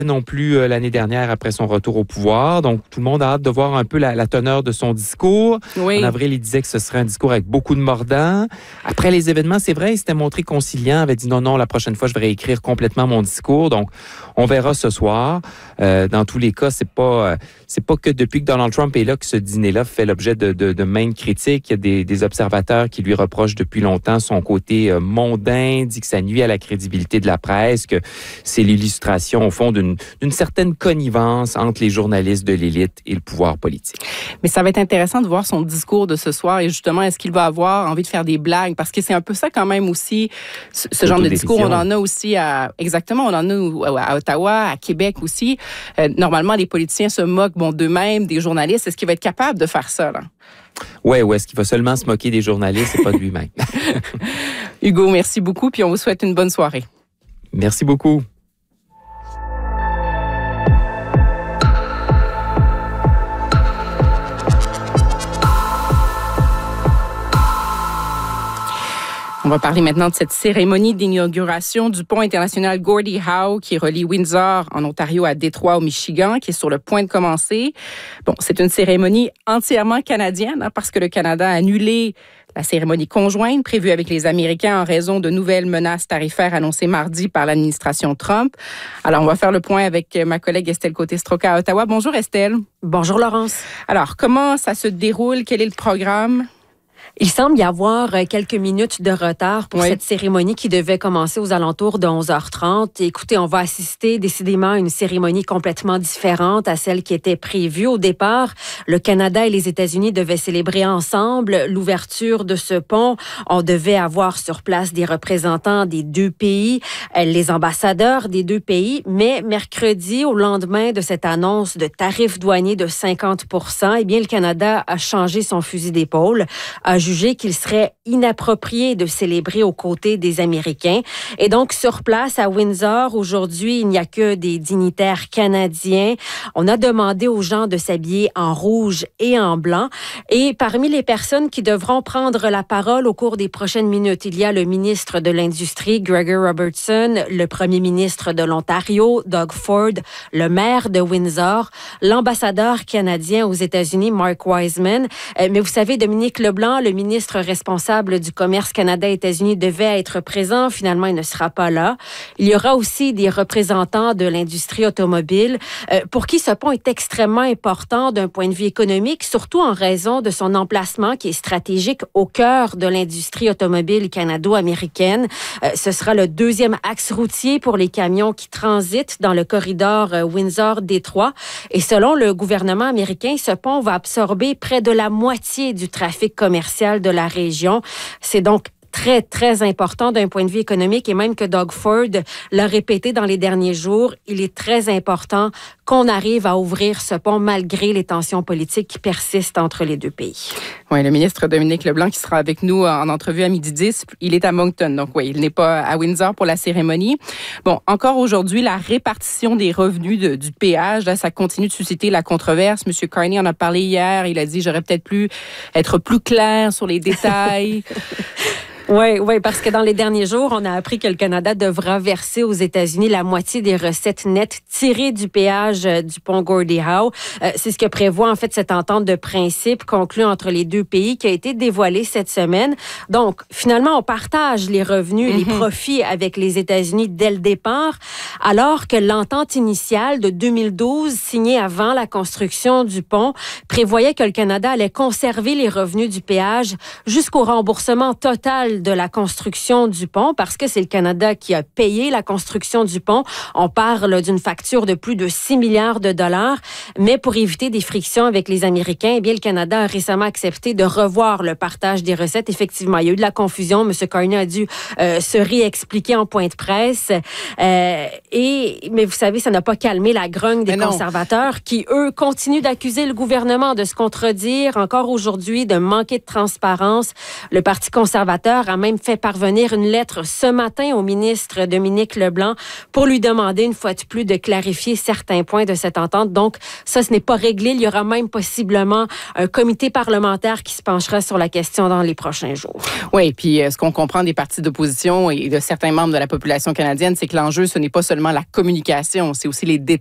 non plus l'année dernière après son retour au pouvoir. Donc, tout le monde a hâte de voir un peu la teneur de son discours. Oui. En avril, il disait que ce serait un discours avec beaucoup de mordants. Après les événements, c'est vrai, il s'était montré conciliant, avait dit non, la prochaine fois, je vais réécrire complètement mon discours. Donc, on verra ce soir. Dans tous les cas, c'est pas que depuis que Donald Trump est là que ce dîner-là fait l'objet de maintes critiques. Il y a des observateurs qui lui reprochent depuis longtemps son côté mondain, dit que ça nuit à la crédibilité de la presse, que c'est l'illustration, au fond, d'une certaine connivence entre les journalistes de l'élite et le pouvoir politique. Mais ça va être intéressant de voir son discours de ce soir et justement, est-ce qu'il va avoir envie de faire des blagues? Parce que c'est un peu ça quand même aussi, ce genre de discours, on en a aussi exactement, on en a à Ottawa, à Québec aussi. Normalement, les politiciens se moquent d'eux-mêmes, des journalistes. Est-ce qu'il va être capable de faire ça, là? Ouais, ou est-ce qu'il va seulement se moquer des journalistes et pas de lui-même? Hugo, merci beaucoup, puis on vous souhaite une bonne soirée. Merci beaucoup. On va parler maintenant de cette cérémonie d'inauguration du pont international Gordie Howe qui relie Windsor en Ontario à Détroit au Michigan, qui est sur le point de commencer. Bon, c'est une cérémonie entièrement canadienne parce que le Canada a annulé la cérémonie conjointe prévue avec les Américains en raison de nouvelles menaces tarifaires annoncées mardi par l'administration Trump. Alors, on va faire le point avec ma collègue Estelle Côté-Stroka à Ottawa. Bonjour Estelle. Bonjour Laurence. Alors, comment ça se déroule? Quel est le programme? Il semble y avoir quelques minutes de retard pour cette cérémonie qui devait commencer aux alentours de 11h30. Écoutez, on va assister décidément à une cérémonie complètement différente à celle qui était prévue. Au départ, le Canada et les États-Unis devaient célébrer ensemble l'ouverture de ce pont. On devait avoir sur place des représentants des deux pays, les ambassadeurs des deux pays. Mais mercredi, au lendemain de cette annonce de tarifs douaniers de 50%, eh bien, le Canada a changé son fusil d'épaule, a jugé qu'il serait inapproprié de célébrer aux côtés des Américains. Et donc, sur place, à Windsor, aujourd'hui, il n'y a que des dignitaires canadiens. On a demandé aux gens de s'habiller en rouge et en blanc. Et parmi les personnes qui devront prendre la parole au cours des prochaines minutes, il y a le ministre de l'Industrie, Gregor Robertson, le premier ministre de l'Ontario, Doug Ford, le maire de Windsor, l'ambassadeur canadien aux États-Unis, Mark Wiseman. Mais vous savez, Dominique Leblanc, le ministre responsable du commerce Canada-États-Unis, devait être présent. Finalement, il ne sera pas là. Il y aura aussi des représentants de l'industrie automobile pour qui ce pont est extrêmement important d'un point de vue économique, surtout en raison de son emplacement qui est stratégique au cœur de l'industrie automobile canado-américaine. Ce sera le deuxième axe routier pour les camions qui transitent dans le corridor Windsor-Détroit. Et selon le gouvernement américain, ce pont va absorber près de la moitié du trafic commercial de la région. C'est donc très, très important d'un point de vue économique et même que Doug Ford l'a répété dans les derniers jours, il est très important qu'on arrive à ouvrir ce pont malgré les tensions politiques qui persistent entre les deux pays. Oui, le ministre Dominique Leblanc qui sera avec nous en entrevue à 12h10, il est à Moncton, donc oui, il n'est pas à Windsor pour la cérémonie. Bon, encore aujourd'hui, la répartition des revenus du péage, là, ça continue de susciter la controverse. M. Carney en a parlé hier, il a dit « j'aurais peut-être pu être plus clair sur les détails ». Oui, parce que dans les derniers jours, on a appris que le Canada devra verser aux États-Unis la moitié des recettes nettes tirées du péage du pont Gordie Howe. C'est ce que prévoit en fait cette entente de principe conclue entre les deux pays qui a été dévoilée cette semaine. Donc, finalement, on partage les revenus, les profits avec les États-Unis dès le départ, alors que l'entente initiale de 2012, signée avant la construction du pont, prévoyait que le Canada allait conserver les revenus du péage jusqu'au remboursement total de la construction du pont, parce que c'est le Canada qui a payé la construction du pont. On parle d'une facture de plus de 6 milliards de dollars, mais pour éviter des frictions avec les Américains, eh bien, le Canada a récemment accepté de revoir le partage des recettes. Effectivement, il y a eu de la confusion. M. Carney a dû se réexpliquer en point de presse. Mais vous savez, ça n'a pas calmé la grogne des conservateurs qui, eux, continuent d'accuser le gouvernement de se contredire encore aujourd'hui, de manquer de transparence. Le Parti conservateur aura même fait parvenir une lettre ce matin au ministre Dominique Leblanc pour lui demander une fois de plus de clarifier certains points de cette entente. Donc, ça, ce n'est pas réglé. Il y aura même possiblement un comité parlementaire qui se penchera sur la question dans les prochains jours. Oui, puis ce qu'on comprend des partis d'opposition et de certains membres de la population canadienne, c'est que l'enjeu, ce n'est pas seulement la communication, c'est aussi les détails